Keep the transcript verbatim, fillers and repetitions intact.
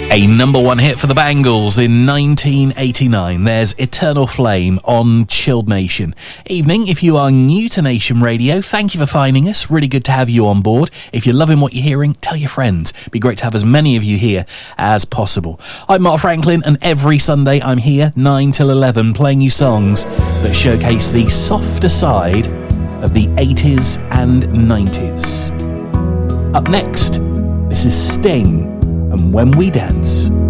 A number one hit for the Bangles in nineteen eighty-nine. There's Eternal Flame on Chilled Nation. Evening, if you are new to Nation Radio, thank you for finding us. Really good to have you on board. If you're loving what you're hearing, tell your friends. It'd be great to have as many of you here as possible. I'm Mark Franklin, and every Sunday I'm here, nine till eleven, playing you songs that showcase the softer side of the eighties and nineties. Up next, this is Sting and When We Dance.